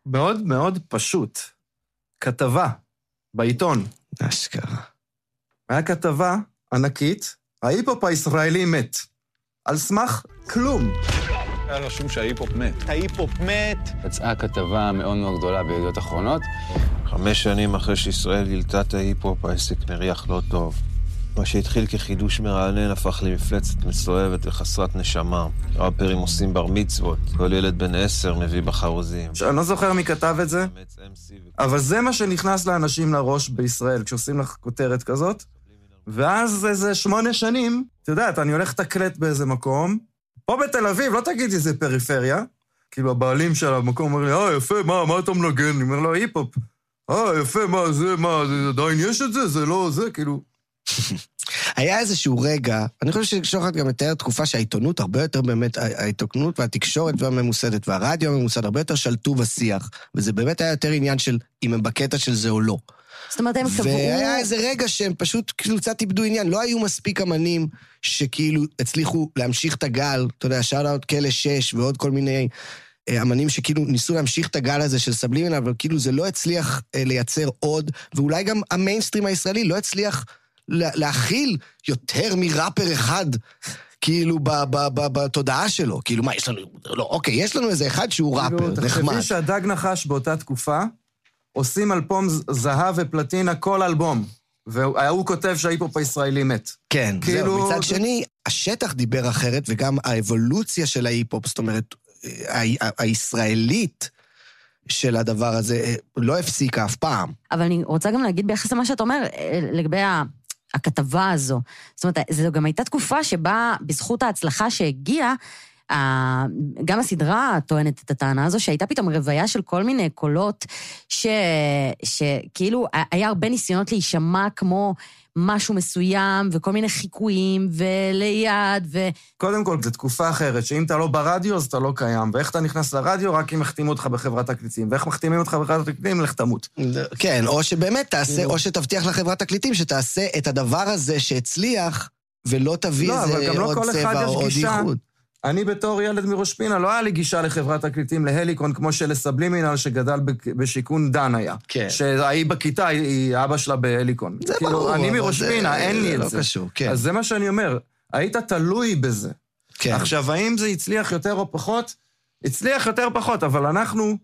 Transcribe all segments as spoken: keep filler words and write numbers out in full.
מאוד מאוד פשוט. כתבה בעיתון. אשכרה. היה כתבה ענקית, ההיפ-הופ הישראלי מת. על סמך כלום. היה רשום שההיפ-הופ מת. ההיפ-הופ מת. יצאה כתבה מאוד מאוד גדולה בידיעות אחרונות. חמש שנים אחרי שישראל גילתה את ההיפ-הופ, העסק מריח לא טוב. מה שהתחיל כחידוש מרענן הפך למפלצת מסואבת וחסרת נשמה. ראפרים עושים בר מצוות, כל ילד בן עשר מביא בחרוזים. אני לא זוכר מי כתב את זה, אבל זה מה שנכנס לאנשים לראש בישראל, כשעושים לך כותרת כזאת, ואז איזה שמונה שנים, אתה יודעת, אני הולך תקלט באיזה מקום, פה בתל אביב, לא תגידי זה פריפריה, כאילו הבעלים של המקום אומר לי, אה, יפה, מה, מה אתה מנגן? אני אומר לו, היפ-הופ. אה, יפה, מה, זה, מה, עדיין יש את זה? זה לא, זה, כאילו... היה איזשהו רגע, אני חושב ששוחט גם מתאר תקופה שהעיתונות הרבה יותר באמת, העיתונות והתקשורת והממוסדת והרדיו הממוסד הרבה יותר שלטו בשיח, וזה באמת היה יותר עניין של אם הם בקטע של זה או לא. זאת אומרת, הם קבעו... והיה איזה רגע שהם פשוט כאילו קצת איבדו עניין, לא היו מספיק אמנים שכאילו הצליחו להמשיך את הגל, אתה יודע, שאט-אאוט כלא שש ועוד כל מיני אמנים שכאילו ניסו להמשיך את הגל הזה של סבלימינל, אבל כאילו זה לא הצליח לייצר עוד, ואולי גם המיינסטרים הישראלי לא הצליח להכיל יותר מראפר אחד, כאילו בתודעה שלו, כאילו מה, יש לנו, לא, אוקיי, יש לנו איזה אחד שהוא ראפר, נחמד. תחשבי שהדג נחש באותה תקופה, עושים אלבום זהב ופלטינה כל אלבום, והוא כותב שההיפ-הופ הישראלי מת. כן, זהו, מצד שני, השטח דיבר אחרת, וגם האבולוציה של ההיפ-הופ, זאת אומרת, הישראלית של הדבר הזה, לא הפסיקה אף פעם. אבל אני רוצה גם להגיד ביחס למה שאתה אומר, לגבי הכתבה הזו. זאת אומרת, זו גם הייתה תקופה שבה, בזכות ההצלחה שהגיעה, גם הסדרה טוענת את הטענה הזו, שהייתה פתאום רוויה של כל מיני קולות, ש, שכאילו היה הרבה ניסיונות להישמע כמו משהו מסוים, וכל מיני חיקויים, וליד, ו... קודם כל, זו תקופה אחרת, שאם אתה לא ברדיו, אז אתה לא קיים, ואיך אתה נכנס לרדיו, רק אם מחתימו אותך בחברת תקליטים, ואיך מחתימים אותך בחברת תקליטים, לך תמות. כן, או שבאמת תעשה, או שתבטיח לחברת תקליטים, שתעשה את הדבר הזה שהצליח, ולא תביא איזה עוד צבע או עוד ייחוד. אני בתור ילד מראש פינה, לא היה לי גישה לחברת תקליטים להליקון, כמו שלסבלימינל שגדל בשיקון דן היה. כן. שהיא בכיתה, היא אבא שלה בהליקון. זה כאילו, ברור. אני מראש פינה, אין לי את לא זה. קשור, כן. אז זה מה שאני אומר, היית תלוי בזה. כן. עכשיו, האם זה הצליח יותר או פחות? הצליח יותר פחות, אבל אנחנו,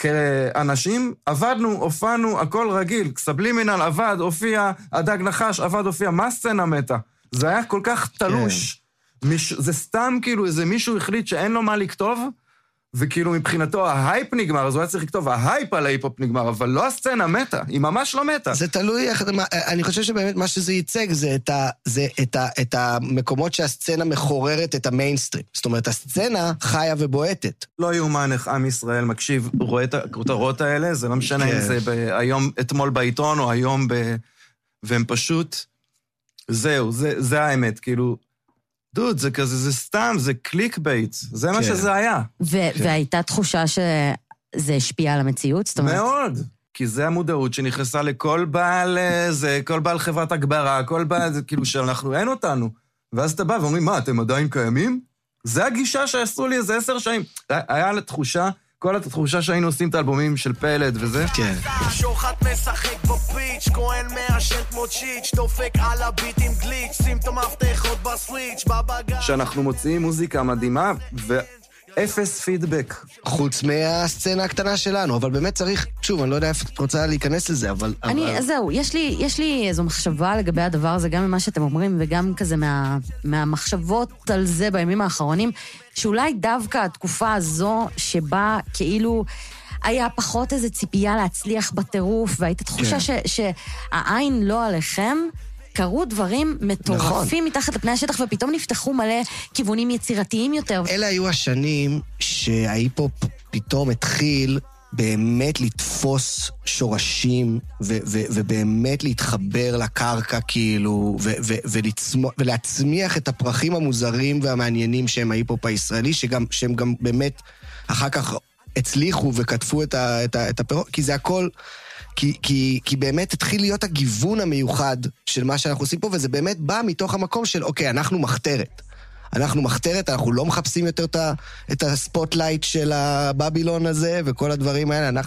כאנשים, עבדנו, הופענו, הכל רגיל. סבלימינל עבד, הופיע, הדג נחש, עבד, הופיע. מה סצנה מתה? זה היה כל כך תלוש. כן. מיש... זה סתם כאילו איזה מישהו החליט שאין לו מה לכתוב, וכאילו מבחינתו ההייפ נגמר, אז הוא היה צריך לכתוב, ההייפ על ההיפ-הופ נגמר, אבל לא הסצנה מתה, היא ממש לא מתה. זה תלוי, אני חושב שבאמת מה שזה ייצג זה את, ה... זה את, ה... את המקומות שהסצנה מחוררת את המיינסטרים. זאת אומרת, הסצנה חיה ובועטת. לא יאומן איך עם ישראל מקשיב, רואה את הכותרות האלה, זה לא משנה כן. אם זה ב... היום, אתמול בעיתון, או היום ב... והם פשוט, זהו, זה, זה האמת, כאילו, דוד, זה כזה, זה סתם, זה קליק בייט, זה כן. מה שזה היה. ו- כן. והייתה תחושה שזה השפיע על המציאות? זאת אומרת... מאוד, כי זה המודעות שנכנסה לכל בעל, זה, כל בעל חברת הגברה, כל בעל, זה כאילו שאנחנו אין אותנו. ואז אתה בא ואומרים, מה, אתם עדיין קיימים? זה הגישה שעשו לי איזה עשר שנים. היה לתחושה, כל התחושה שהיינו עושים את האלבומים של פלד וזה. כן. שוחט משחק בפיץ', כהן מעשן כמו צ'יץ', דופק על הביט עם גליץ', שים את המפתחות בסוויץ', בבגר. שאנחנו מוציאים מוזיקה מדהימה, ואפס פידבק. חוץ מהסצנה הקטנה שלנו, אבל באמת צריך, שוב, אני לא יודע איפה את רוצה להיכנס לזה, אבל... אני, אבל... זהו, יש לי, יש לי איזו מחשבה לגבי הדבר הזה, גם ממה שאתם אומרים, וגם כזה מה, מהמחשבות על זה בימים האחרונים, שאולי דווקא התקופה הזו שבה כאילו היה פחות איזו ציפייה להצליח בטירוף, והייתה תחושה כן. ש, שהעין לא עליכם, קרו דברים מטורפים נכון. מתחת לפני השטח, ופתאום נפתחו מלא כיוונים יצירתיים יותר. אלה היו השנים שההיפ-הופ פתאום התחיל באמת לתפוס שורשים, ו- ו- ובאמת להתחבר לקרקע, כאילו, ו- ו- ולצמוח, ולהצמיח את הפרחים המוזרים והמעניינים שהם ההיפ-הופ הישראלי, שגם, שהם גם באמת אחר כך הצליחו וכתפו את, ה- את, ה- את הפירות, כי זה הכל... כי, כי, כי באמת התחיל להיות הגיוון המיוחד של מה שאנחנו עושים פה, וזה באמת בא מתוך המקום של, אוקיי, אנחנו מחתרת. אנחנו מחתרת, אנחנו לא מחפשים יותר את הספוטלייט של הבבילון הזה, וכל הדברים האלה, אנחנו